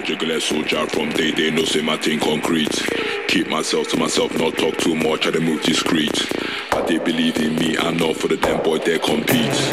juggle soldier from day, no say my thing concrete. Keep myself to myself, not talk too much, I dey move discreet. I they believe in me, I know for the damn boy they compete.